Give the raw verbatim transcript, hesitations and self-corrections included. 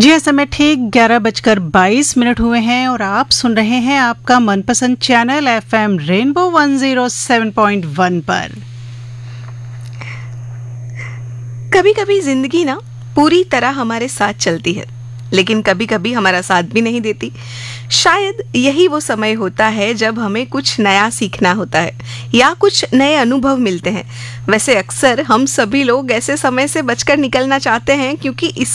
जी इस समय ठीक ग्यारह बजकर बाईस मिनट हुए हैं और आप सुन रहे हैं आपका मनपसंद channel FM rainbow one zero seven point one पर। कभी कभी जिंदगी ना पूरी तरह हमारे साथ चलती है, लेकिन कभी कभी हमारा साथ भी नहीं देती। शायद यही वो समय होता है जब हमें कुछ नया सीखना होता है या कुछ नए अनुभव मिलते हैं। वैसे अक्सर हम सभी लोग ऐसे समय से बचकर निकलना चाहते हैं, क्योंकि इस